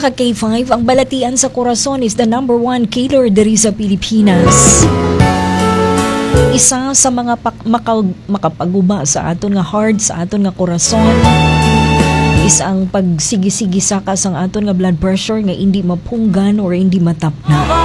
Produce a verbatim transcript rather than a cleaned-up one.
mga ka-K five, ang balatian sa korason is the number one killer diri sa Pilipinas. Isa sa mga pak- maka- makapaguma sa aton nga heart, sa aton nga korason, is ang pagsigi-sigi sa kas ang aton nga blood pressure nga hindi mapunggan or hindi matapna.